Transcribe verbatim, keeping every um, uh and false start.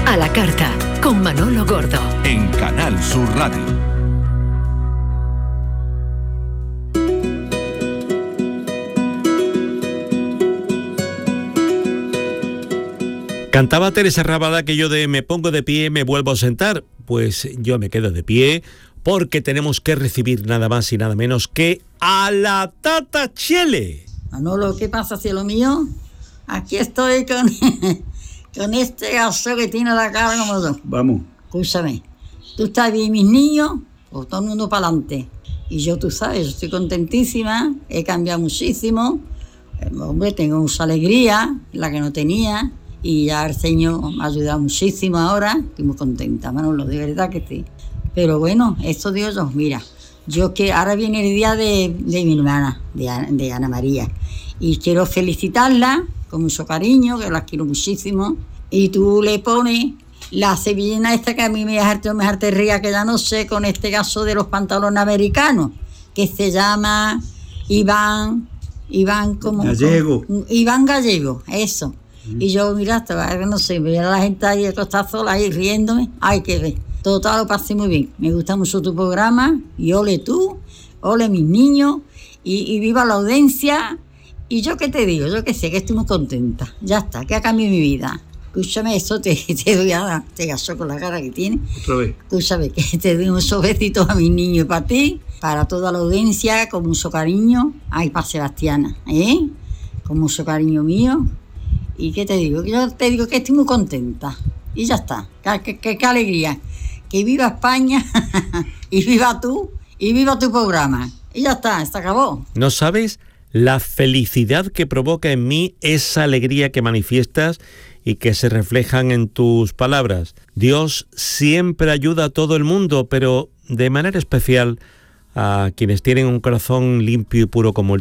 A la carta, con Manolo Gordo. En Canal Sur Radio. Cantaba Teresa Rabada aquello de me pongo de pie, me vuelvo a sentar. Pues yo me quedo de pie porque tenemos que recibir nada más y nada menos que a la Tata Chele. Manolo, ¿qué pasa, cielo mío? Aquí estoy con, con este gaso que tiene la cara como yo. Vamos. Escúchame, tú estás bien, mis niños, pues todo el mundo para adelante. Y yo, tú sabes, yo estoy contentísima, he cambiado muchísimo. Eh, hombre, tengo mucha alegría, la que no tenía. Y ya el Señor me ha ayudado muchísimo ahora. Estoy muy contenta, Manolo, de verdad que sí. Pero bueno, esto digo yo, mira, yo que ahora viene el día de, de mi hermana, de, de Ana María. Y quiero felicitarla con mucho cariño, que la quiero muchísimo. Y tú le pones la sevillana esta que a mí me dejaste, me dejaste ría, que ya no sé, con este caso de los pantalones americanos, que se llama Iván, Iván como... Gallego. Como, Iván Gallego, eso. Mm. Y yo, mira, estaba, no sé, veía a la gente ahí acostada sola ahí riéndome. Ay, qué ve. Total, lo pasé muy bien. Me gusta mucho tu programa. Y ole tú, ole mis niños. Y, y viva la audiencia. Y yo qué te digo, yo que sé, que estoy muy contenta. Ya está, que ha cambiado mi vida. Escúchame, eso te, te doy a te gaso con la cara que tiene. Otra vez. Escúchame, que te doy unos besitos a mis niños y para ti, para toda la audiencia, con mucho cariño. Ay, para Sebastiana, ¿eh? Con mucho cariño mío. ¿Y qué te digo? Yo te digo que estoy muy contenta. Y ya está. Qué, qué, qué, qué alegría. Que viva España y viva tú y viva tu programa. Y ya está, se acabó. ¿No sabes la felicidad que provoca en mí esa alegría que manifiestas y que se reflejan en tus palabras? Dios siempre ayuda a todo el mundo, pero de manera especial a quienes tienen un corazón limpio y puro como el